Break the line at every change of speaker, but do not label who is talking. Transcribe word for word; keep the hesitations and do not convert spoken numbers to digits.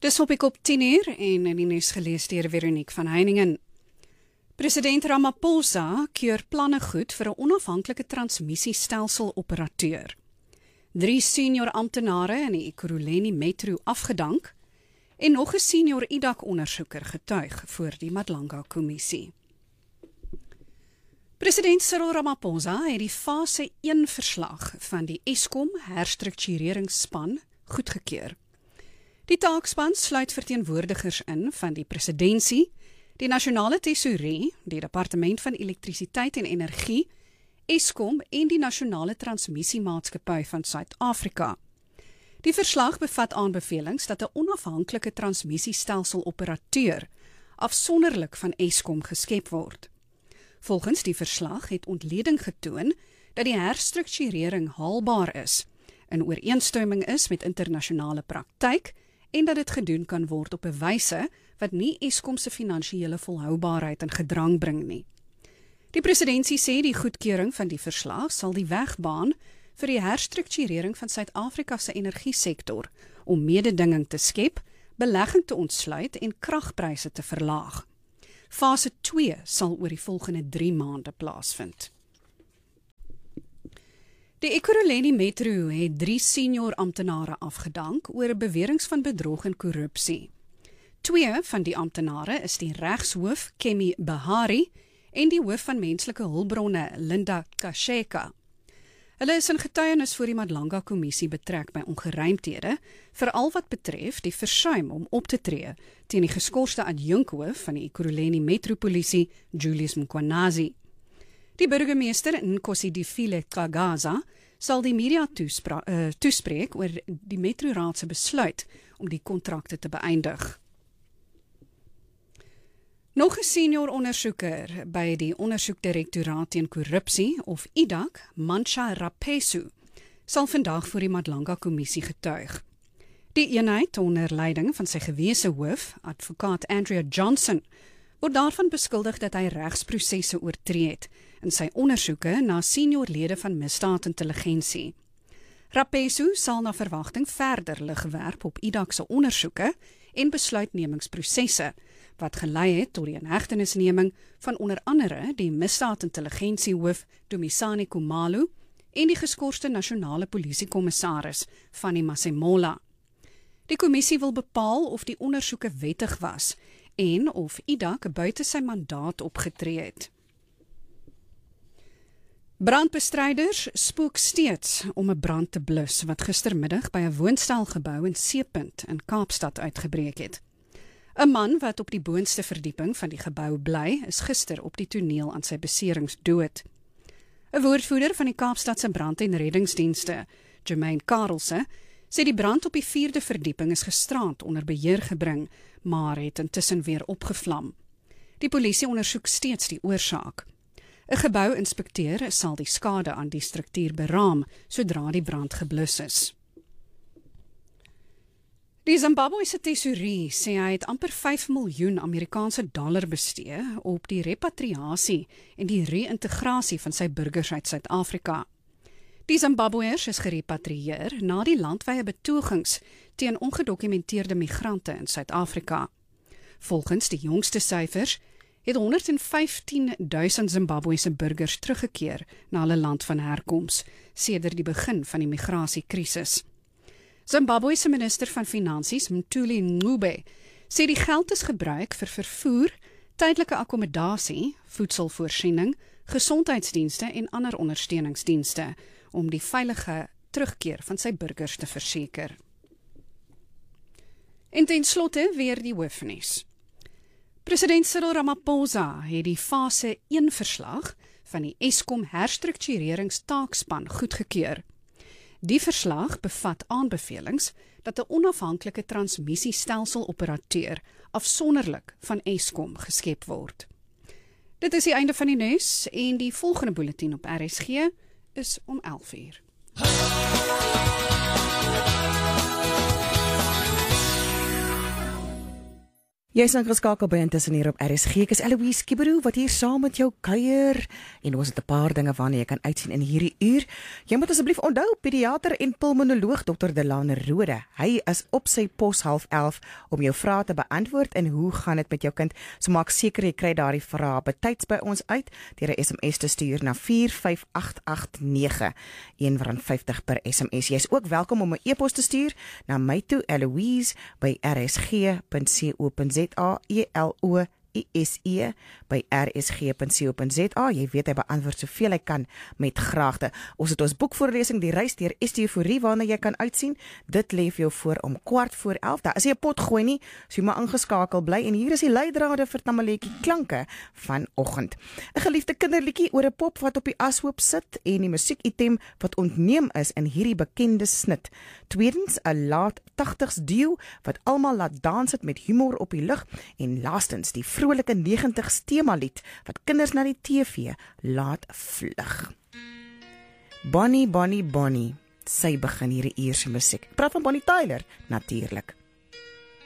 Dis op ek op tien uur en in die nuus gelees deur Veronique van Heiningen. President Ramaphosa keur planne goed vir 'n onafhanklike transmissiestelsel-operateur. Drie senior amptenare in die Ekurhuleni Metro afgedank en nog 'n senior I D A K-ondersoeker getuig voor die Madlanga-kommissie. President Cyril Ramaphosa het die fase een verslag van die Eskom herstruktureringsspan goedgekeur. Die taakspan sluit verteenwoordigers in van die presidentsie, die nasionale tesourie, die departement van elektrisiteit en energie, Eskom en die nasionale transmissiemaatskappy van Suid-Afrika. Die verslag bevat aanbevelings dat 'n onafhanklike transmissiestelsel-operateur afsonderlik van Eskom geskep word. Volgens die verslag het ontleding getoon dat die herstrukturering haalbaar is, in ooreenstemming is met internasionale praktyk en dat dit gedoen kan word op 'n wyse wat nie Eskom se finansiële volhoubaarheid in gedrang bring nie. Die presidentsie sê die goedkeuring van die verslag sal die weg baan vir die herstrukturering van Suid-Afrika se energiesektor om mededinging te skep, belegging te ontsluit en kragpryse te verlaag. Fase twee sal oor die volgende drie maande plaasvind. Die Ekurhuleni Metro het drie senior amptenare afgedank oor beweringe van bedrog en korrupsie. Twee van die amptenare is die regshoof Kemi Bahari en die hoof van menslike hulpbronne Linda Kasheka. Hulle is in getuienis voor die Madlanga-kommissie betrek by ongeruimthede, veral wat betref die versuim om op te tree teen die geskorste adjunkhoof van die Ekurhuleni Metropolisie, Julius Mkhwanazi. Die burgemeester Nkosi Kagaza sal die media toespra- uh, toespreek oor die Metroraad se besluit om die kontrakte te beëindig. Nog 'n senior ondersoeker by die Ondersoekdirektoraat teen Korrupsie, of I D A K, Mantsha Rapesu, sal vandag voor die Madlanga-kommissie getuig. Die eenheid onder leiding van sy gewese hoof, advokaat Andrea Johnson, word daarvan beskuldig dat hy regsprosesse oortree het in sy ondersoeke na seniorlede van misdaadintelligensie. Rapesu sal na verwagting verder lig werp op I D A K se ondersoeke en besluitnemingsprosesse, wat gelei het tot die inhegtenisneming van onder andere die misdaadintelligensiehoof Dumisani Khumalo en die geskorste nasionale polisiekommissaris Fanny Masemola. Die kommissie wil bepaal of die ondersoeke wettig was en of I D A K buite sy mandaat opgetree het. Brandbestryders spook steeds om 'n brand te blus wat gistermiddag by 'n woonstelgebou in Seepunt in Kaapstad uitgebreek het. 'n Man wat op die boonste verdieping van die gebou bly, is gister op die toneel aan sy beserings dood. 'n Woordvoerder van die Kaapstadse brand- en reddingsdienste, Jermaine Karelse, sê die brand op die vierde verdieping is gisterand onder beheer gebring, maar het intussen weer opgevlam. Die polisie ondersoek steeds die oorsaak. 'n Gebou-inspekteur sal die skade aan die struktuur beraam sodra die brand geblus is. Die Zimbabwese tesourie sê hy het amper vyf miljoen Amerikaanse dollar bestee op die repatriasie en die reïntegrasie van sy burgers uit Suid-Afrika. Die Zimbabweërs is gerepatrieer na die landwye betogings teen ongedokumenteerde migrante in Suid-Afrika. Volgens die jongste syfers het honderdvyftien duisend Zimbabwese burgers teruggekeer na hulle land van herkoms sedert die begin van die migrasiekrisis. Zimbabwe se minister van Finansies, Mthuli Ncube, sê die geld is gebruik vir vervoer, tydelike akkommodasie, voedselvoorsiening, gesondheidsdienste en ander ondersteuningsdienste om die veilige terugkeer van sy burgers te verseker. En ten slotte weer die hoofnuus. President Cyril Ramaphosa het die fase een verslag van die Eskom herstruktureringstaakspan goedgekeur. Die verslag bevat aanbevelings dat 'n onafhanklike transmissiestelsel-operateur afsonderlik van Eskom geskep word. Dit is die einde van die nuus en die volgende bulletin op R S G is om elf uur.
Jy is ingeskakel by Intussen hier op R S G. Ek is Eloise Kiberu wat hier saam met jou kuier. En ons het 'n paar dinge waarna jy kan uitsien in hierdie uur. Jy moet asseblief onthou, pediater en pulmonoloog dokter Delane Rode. Hy is op sy pos half elf om jou vrae te beantwoord en hoe gaan dit met jou kind? So maak seker jy kry daardie vrae betyds by ons uit deur 'n S M S te stuur na vier vyf agt agt nege, een rand vyftig per S M S. Jy is ook welkom om 'n e-pos te stuur na my toe, Eloise by r s g punt co punt za. A E L O I S E by r s g punt co punt za. Jy weet hy beantwoord soveel hy kan met graagte. Ons het ons boekvoorlesing Die Reis deur Esteuforie waarna jy kan uitsien. Dit lê vir jou voor om kwart voor elf. Daar is nie 'n pot gooi nie, so jy moet ingeskakel bly. En hier is die leidrade vir Tamaletjie klanke vanoggend. 'n Geliefde kinderliedjie oor 'n pop wat op die ashoop sit en die musiekitem wat ontneem is in hierdie bekende snit. Tweedens 'n laat tagtigs duo wat almal laat dans het met humor op die lug. En laastens die vrolike negentigs temalied wat kinders na die T V laat vlug. Bonnie, Bonnie, Bonnie, sy begin hierdie uur se musiek. Ek praat van Bonnie Tyler, natuurlik.